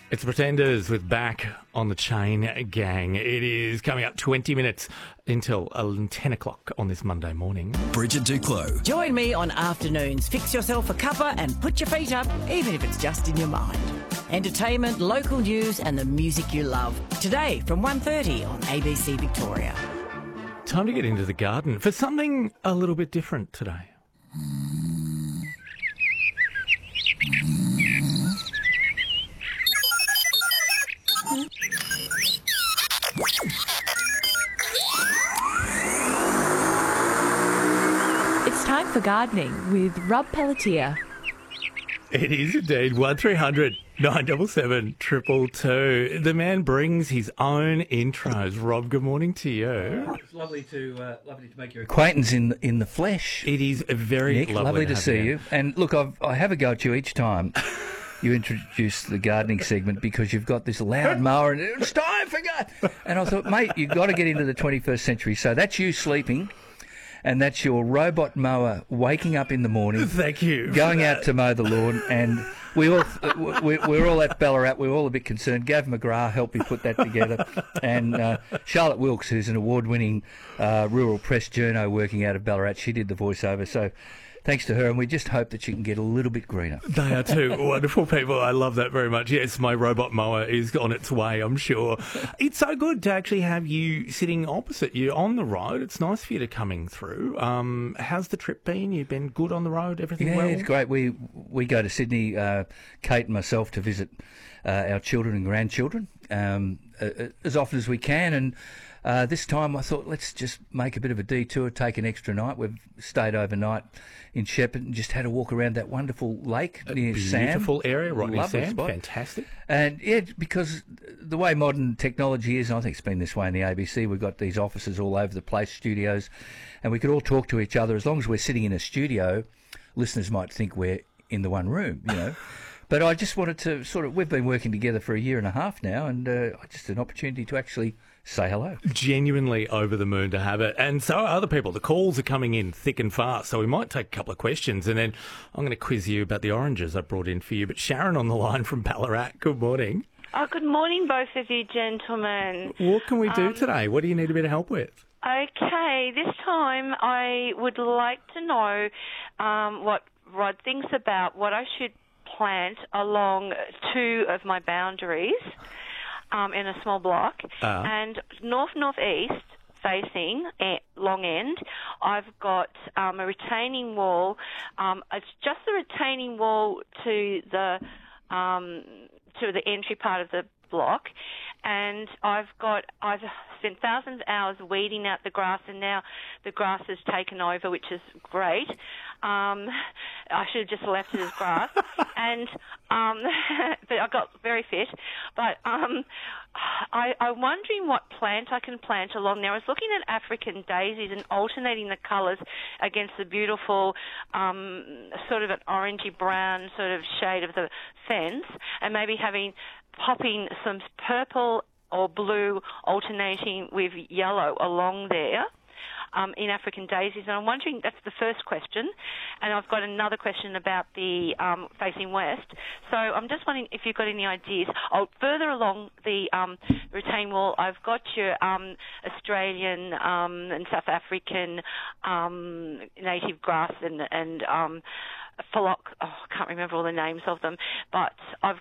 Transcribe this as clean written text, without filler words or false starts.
It's Pretenders with Back on the Chain Gang. It is coming up 20 minutes until 10 o'clock on this Monday morning. Bridget Duclos. Join me on Afternoons. Fix yourself a cuppa and put your feet up, even if it's just in your mind. Entertainment, local news and the music you love. Today from 1:30 on ABC Victoria. Time to get into the garden for something a little bit different today. It's time for gardening with Rob Pelletier. It is indeed 1300 977 222. The man brings his own intros. Rob, good morning to you. It's lovely to make your acquaintance in the flesh. It is very Nick, lovely to have see you. And look, I have a go at you each time you introduce the gardening segment because you've got this loud mower and it's time for God. And I thought, mate, you've got to get into the 21st century. So that's you sleeping. And that's your robot mower waking up in the morning. Thank you. Going out to mow the lawn, and we're all at Ballarat. We're all a bit concerned. Gav McGrath helped me put that together, and Charlotte Wilkes, who's an award-winning rural press journo working out of Ballarat, she did the voiceover. So thanks to her, and we just hope that she can get a little bit greener. They are two wonderful people. I love that very much. Yes, my robot mower is on its way, I'm sure. It's so good to actually have you sitting opposite you on the road. It's nice for you to coming through. How's the trip been? You've been good on the road? Everything well? Yeah, it's great. We go to Sydney, Kate and myself, to visit our children and grandchildren as often as we can, and this time I thought, let's just make a bit of a detour, take an extra night. We've stayed overnight in Shepparton and just had a walk around that wonderful lake near Sam. Beautiful area, right near Lovely Sam. spot. Fantastic. And yeah, because the way modern technology is, and I think it's been this way in the ABC, we've got these offices all over the place, studios, and we could all talk to each other. As long as we're sitting in a studio, listeners might think we're in the one room, you know. But I just wanted to we've been working together for a year and a half now, and just an opportunity to actually say hello. Genuinely over the moon to have it. And so are other people. The calls are coming in thick and fast, so we might take a couple of questions, and then I'm going to quiz you about the oranges I brought in for you. But Sharon on the line from Ballarat, good morning. Oh, good morning, both of you gentlemen. What can we do today? What do you need a bit of help with? Okay, this time I would like to know what Rod thinks about what I should plant along two of my boundaries in a small block. And north-northeast facing long end, I've got a retaining wall. It's just the retaining wall to the entry part of the block, and I've spent thousands of hours weeding out the grass, and now the grass has taken over, which is great. I should have just left it as grass, and but I got very fit. But I'm wondering what plant I can plant along there. I was looking at African daisies and alternating the colours against the beautiful sort of an orangey brown sort of shade of the fence, and maybe popping some purple or blue alternating with yellow along there in African daisies. And I'm wondering, that's the first question. And I've got another question about the facing west. So I'm just wondering if you've got any ideas. Further along the retaining wall, I've got your Australian and South African native grass and phlox, I can't remember all the names of them, but I've